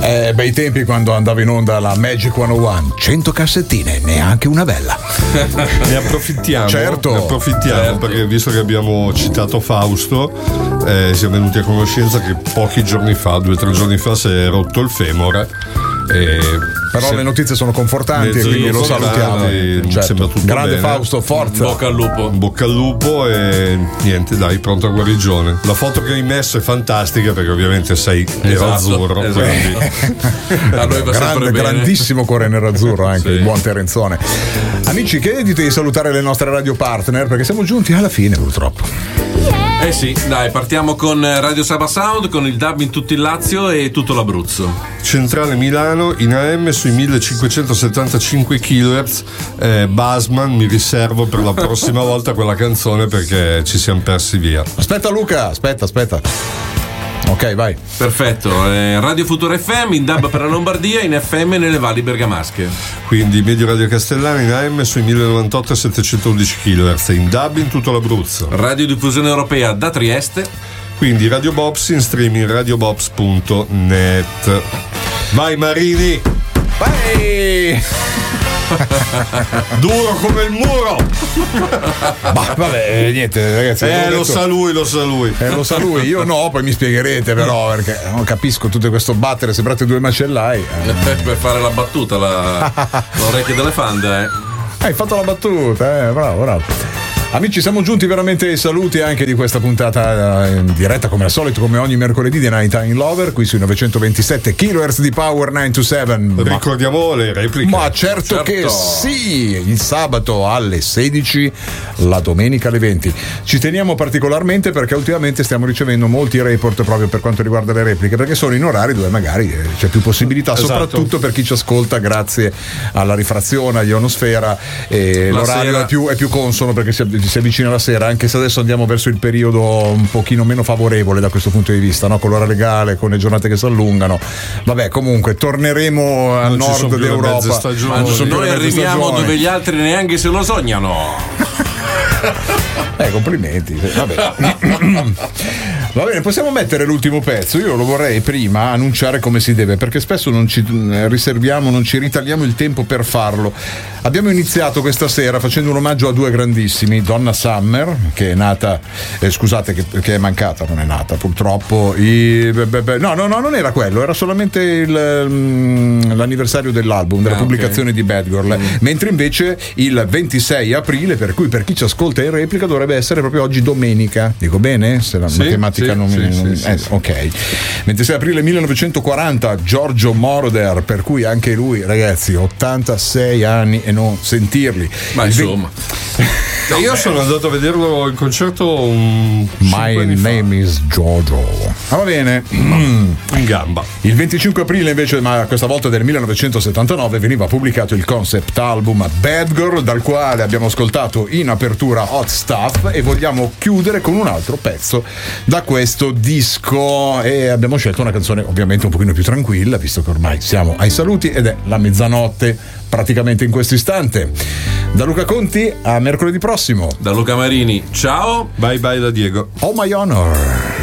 Bei tempi quando andava in onda la Magic 101, 100 cassettine, neanche una bella. Ne approfittiamo. Certo. Perché visto che abbiamo citato Fausto, siamo venuti a conoscenza che pochi giorni fa, 2 o 3 giorni fa, si è rotto il femore. Però le notizie sono confortanti e quindi lo salutiamo. Certo. Sembra tutto grande bene. Fausto, forza. Bocca al lupo e niente, dai, pronto a guarigione. La foto che hai messo è fantastica perché ovviamente sei nero-azzurro. A noi va sempre bene. Grandissimo cuore nero-azzurro anche il buon Terenzone. Amici, che dite di salutare le nostre radio partner perché siamo giunti alla fine purtroppo. Sì, dai, partiamo con Radio Saba Sound, con il DAB in tutto il Lazio e tutto l'Abruzzo. Centrale Milano in AM sui 1575 kHz. Basman, mi riservo per la prossima volta quella canzone perché ci siamo persi via. Aspetta Luca, aspetta. Ok, vai. Perfetto. Radio Futura FM in DAB per la Lombardia, in FM nelle valli bergamasche. Quindi Medio Radio Castellana in AM sui 1098 e 711 kHz, in DAB in tutto l'Abruzzo. Radiodiffusione europea da Trieste. Quindi Radio Bobs in streaming radiobobs.net. Vai Marini! Vai! Duro come il muro. Vabbè, niente ragazzi, lo sa lui. Lo sa lui, io no, poi mi spiegherete però perché non capisco tutto questo battere, sembrate due macellai. Per fare la battuta, l'orecchia d'elefante. Hai fatto la battuta, bravo. Amici, siamo giunti veramente ai saluti anche di questa puntata in diretta come al solito, come ogni mercoledì di Night Time Lover, qui sui 927 kHz di Power 927. Ricordiamo le repliche. Ma certo che sì, il sabato alle 16, la domenica alle 20. Ci teniamo particolarmente perché ultimamente stiamo ricevendo molti report proprio per quanto riguarda le repliche, perché sono in orari dove magari c'è più possibilità, soprattutto per chi ci ascolta grazie alla rifrazione, all'ionosfera, e l'orario è più consono perché si avvicina la sera, anche se adesso andiamo verso il periodo un pochino meno favorevole da questo punto di vista, no? Con l'ora legale, con le giornate che si allungano. Vabbè, comunque torneremo al nord d'Europa. Noi arriviamo dove gli altri neanche se lo sognano. Complimenti. Va bene, possiamo mettere l'ultimo pezzo. Io lo vorrei prima annunciare come si deve, perché spesso non ci riserviamo, non ci ritagliamo il tempo per farlo. Abbiamo iniziato questa sera facendo un omaggio a due grandissimi, Donna Summer, che è nata, che è mancata, non è nata purtroppo. No, non era quello, era solamente l'anniversario dell'album, della pubblicazione di Bad Girl. Mentre invece il 26 aprile, per cui per chi ci ascolta in replica dovrebbe essere proprio oggi domenica. Dico bene? Se la matematica ok. 26 aprile 1940, Giorgio Moroder, per cui anche lui, ragazzi, 86 anni e non sentirli. Ma insomma. Io sono andato a vederlo in concerto My name is Giorgio. Va bene. In gamba. Il 25 aprile invece, ma questa volta del 1979, veniva pubblicato il concept album Bad Girl, dal quale abbiamo ascoltato in apertura Hot Stuff e vogliamo chiudere con un altro pezzo da questo disco e abbiamo scelto una canzone ovviamente un pochino più tranquilla, visto che ormai siamo ai saluti ed è la mezzanotte praticamente in questo istante. Da Luca Conti a mercoledì prossimo. Da Luca Marini, ciao. Bye bye da Diego. Oh my honor.